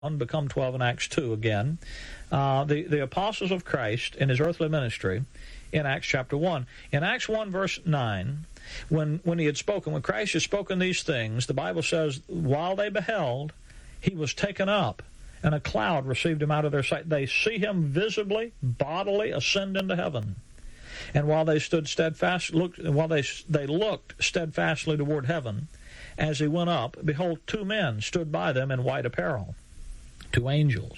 become 12 in Acts 2 again. The apostles of Christ in his earthly ministry in Acts chapter 1. In Acts 1 verse 9, when Christ had spoken these things, the Bible says, while they beheld, he was taken up, and a cloud received him out of their sight. They see him visibly, bodily, ascend into heaven. And while they stood steadfast, they looked steadfastly toward heaven, as he went up, behold, two men stood by them in white apparel, two angels,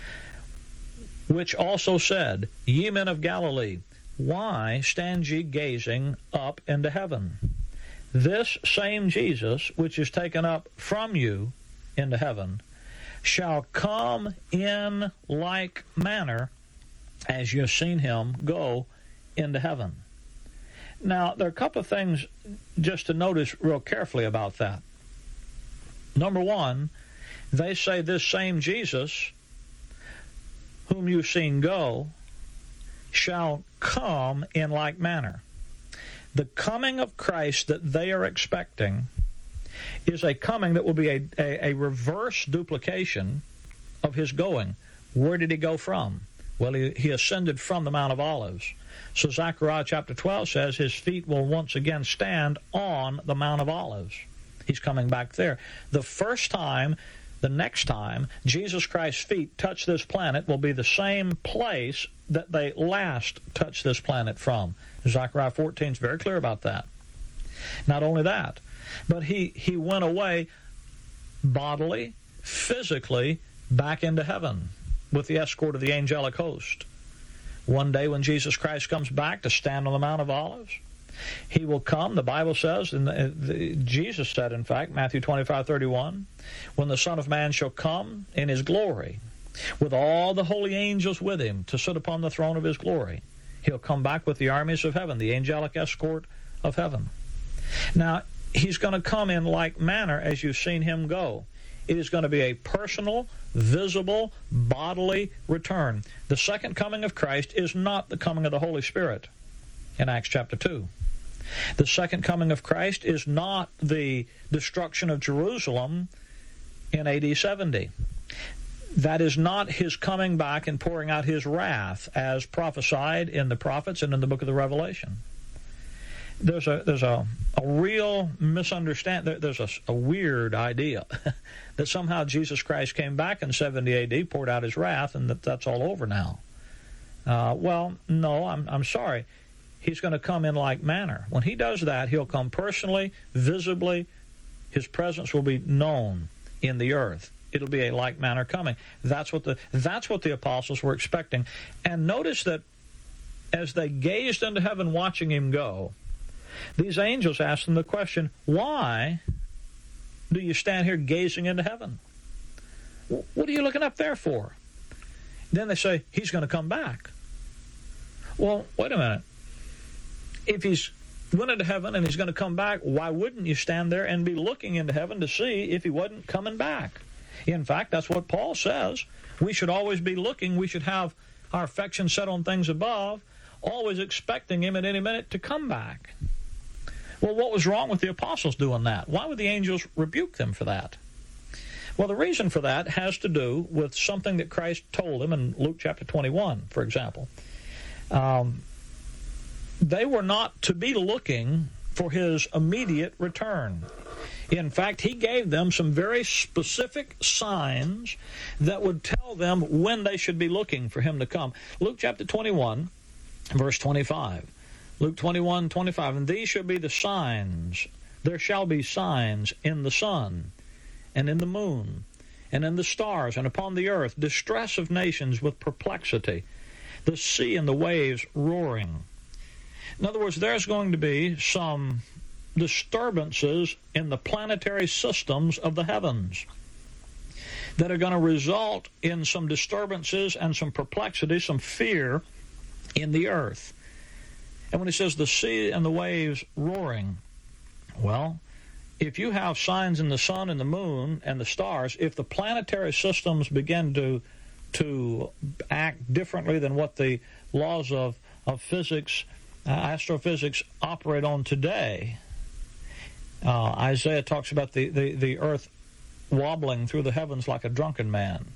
which also said, Ye men of Galilee, why stand ye gazing up into heaven? This same Jesus, which is taken up from you into heaven, shall come in like manner as you have seen him go into heaven. Now, there are a couple of things just to notice real carefully about that. Number one, they say this same Jesus, whom you've seen go, shall come in like manner. The coming of Christ that they are expecting is a coming that will be a reverse duplication of his going. Where did he go from? Well, he ascended from the Mount of Olives. So Zechariah chapter 12 says his feet will once again stand on the Mount of Olives. He's coming back there. The next time Jesus Christ's feet touch this planet will be the same place that they last touched this planet from. Zechariah 14 is very clear about that. Not only that, but he went away bodily, physically, back into heaven with the escort of the angelic host. One day when Jesus Christ comes back to stand on the Mount of Olives, he will come, the Bible says, and Jesus said, in fact, Matthew 25:31, when the Son of Man shall come in his glory, with all the holy angels with him to sit upon the throne of his glory, he'll come back with the armies of heaven, the angelic escort of heaven. Now, he's going to come in like manner as you've seen him go. It is going to be a personal, visible, bodily return. The second coming of Christ is not the coming of the Holy Spirit in Acts chapter 2. The second coming of Christ is not the destruction of Jerusalem in AD 70. That is not his coming back and pouring out his wrath as prophesied in the prophets and in the book of the Revelation. There's a real misunderstanding. There's a weird idea that somehow Jesus Christ came back in 70 A.D., poured out his wrath, and that's all over now. Well, no, I'm sorry. He's going to come in like manner. When he does that, he'll come personally, visibly. His presence will be known in the earth. It'll be a like manner coming. That's what the apostles were expecting. And notice that as they gazed into heaven watching him go, these angels asked them the question, why do you stand here gazing into heaven? What are you looking up there for? Then they say, he's going to come back. Well, wait a minute. If he's went into heaven and he's going to come back, why wouldn't you stand there and be looking into heaven to see if he wasn't coming back? In fact, that's what Paul says. We should always be looking. We should have our affection set on things above, always expecting him at any minute to come back. Well, what was wrong with the apostles doing that? Why would the angels rebuke them for that? Well, the reason for that has to do with something that Christ told them in Luke chapter 21, for example. They were not to be looking for his immediate return. In fact, he gave them some very specific signs that would tell them when they should be looking for him to come. Luke chapter 21, verse 25. Luke 21:25, and these shall be the signs. There shall be signs in the sun, and in the moon, and in the stars, and upon the earth, distress of nations with perplexity, the sea and the waves roaring. In other words, there's going to be some disturbances in the planetary systems of the heavens that are going to result in some disturbances and some perplexity, some fear in the earth. And when he says the sea and the waves roaring, well, if you have signs in the sun and the moon and the stars, if the planetary systems begin to act differently than what the laws of physics, astrophysics operate on today, Isaiah talks about the earth wobbling through the heavens like a drunken man.